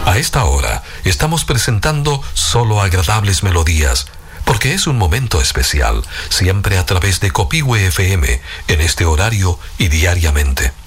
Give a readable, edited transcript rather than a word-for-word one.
A esta hora estamos presentando solo agradables melodías, porque es un momento especial, siempre a través de Copihue FM, en este horario y diariamente.